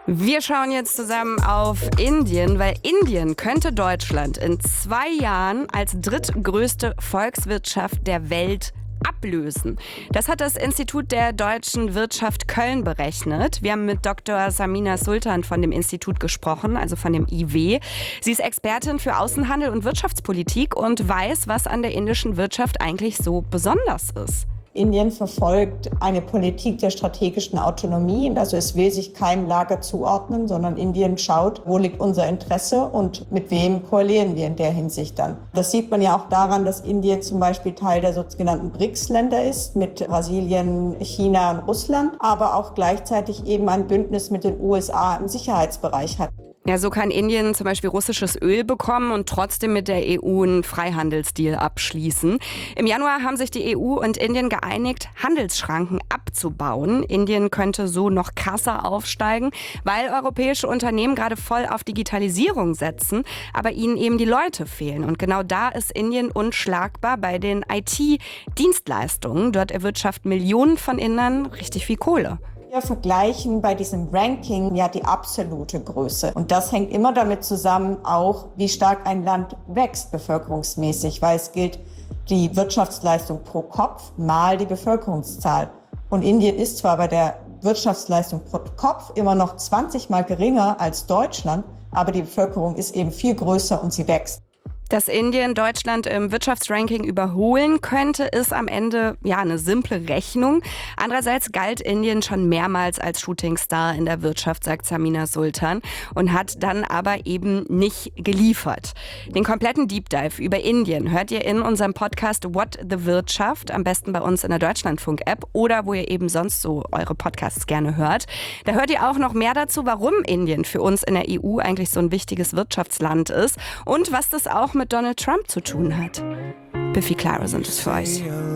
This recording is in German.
Wir schauen jetzt zusammen auf Indien, weil Indien könnte Deutschland in 2 Jahren als drittgrößte Volkswirtschaft der Welt ablösen. Das hat das Institut der deutschen Wirtschaft Köln berechnet. Wir haben mit Dr. Samina Sultan von dem Institut gesprochen, also von dem IW. Sie ist Expertin für Außenhandel und Wirtschaftspolitik und weiß, was an der indischen Wirtschaft eigentlich so besonders ist. Indien verfolgt eine Politik der strategischen Autonomie. Also es will sich keinem Lager zuordnen, sondern Indien schaut, wo liegt unser Interesse und mit wem koalieren wir in der Hinsicht dann. Das sieht man ja auch daran, dass Indien zum Beispiel Teil der sogenannten BRICS-Länder ist, mit Brasilien, China und Russland, aber auch gleichzeitig eben ein Bündnis mit den USA im Sicherheitsbereich hat. Ja, so kann Indien zum Beispiel russisches Öl bekommen und trotzdem mit der EU einen Freihandelsdeal abschließen. Im Januar haben sich die EU und Indien geeinigt, Handelsschranken abzubauen. Indien könnte so noch krasser aufsteigen, weil europäische Unternehmen gerade voll auf Digitalisierung setzen, aber ihnen eben die Leute fehlen. Und genau da ist Indien unschlagbar bei den IT-Dienstleistungen. Dort erwirtschaften Millionen von Indern richtig viel Kohle. Wir vergleichen bei diesem Ranking ja die absolute Größe. Und das hängt immer damit zusammen, auch wie stark ein Land wächst bevölkerungsmäßig, weil es gilt die Wirtschaftsleistung pro Kopf mal die Bevölkerungszahl. Und Indien ist zwar bei der Wirtschaftsleistung pro Kopf immer noch 20 Mal geringer als Deutschland, aber die Bevölkerung ist eben viel größer und sie wächst. Dass Indien Deutschland im Wirtschaftsranking überholen könnte, ist am Ende ja eine simple Rechnung. Andererseits galt Indien schon mehrmals als Shootingstar in der Wirtschaft, sagt Samina Sultan, und hat dann aber eben nicht geliefert. Den kompletten Deep Dive über Indien hört ihr in unserem Podcast What the Wirtschaft, am besten bei uns in der Deutschlandfunk-App oder wo ihr eben sonst so eure Podcasts gerne hört. Da hört ihr auch noch mehr dazu, warum Indien für uns in der EU eigentlich so ein wichtiges Wirtschaftsland ist und was das auch mit Donald Trump zu tun hat. Biffy Clyro sind es für euch.